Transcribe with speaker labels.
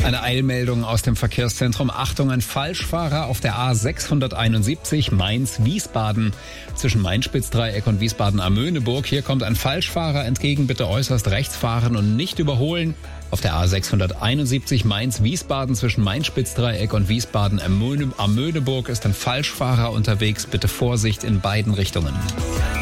Speaker 1: Eine Eilmeldung aus dem Verkehrszentrum. Achtung, ein Falschfahrer auf der A671 Mainz-Wiesbaden zwischen Main-Spitz-Dreieck und Wiesbaden-Amöneburg. Hier kommt ein Falschfahrer entgegen. Bitte äußerst rechts fahren und nicht überholen. Auf der A671 Mainz-Wiesbaden zwischen Main-Spitz-Dreieck und Wiesbaden-Amöneburg ist ein Falschfahrer unterwegs. Bitte Vorsicht in beiden Richtungen.